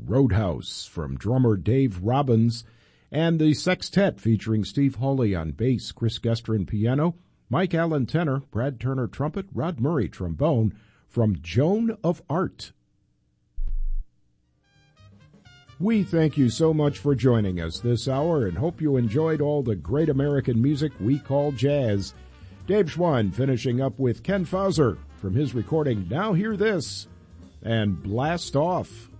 Roadhouse from drummer Dave Robbins, and the Sextet featuring Steve Hawley on bass, Chris Gestrin piano, Mike Allen tenor, Brad Turner trumpet, Rod Murray trombone from Joan of Art. We thank you so much for joining us this hour and hope you enjoyed all the great American music we call jazz. Dave Schwan finishing up with Ken Fauser from his recording Now Hear This and Blast Off.